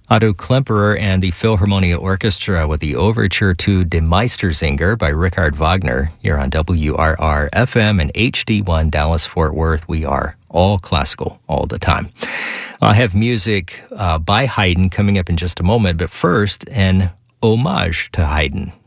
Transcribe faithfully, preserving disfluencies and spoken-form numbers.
Otto Klemperer and the Philharmonia Orchestra with the overture to De Meistersinger by Richard Wagner here on W R R F M and H D one Dallas-Fort Worth. We are all classical all the time. I'll have music uh, by Haydn coming up in just a moment, but first, an homage to Haydn.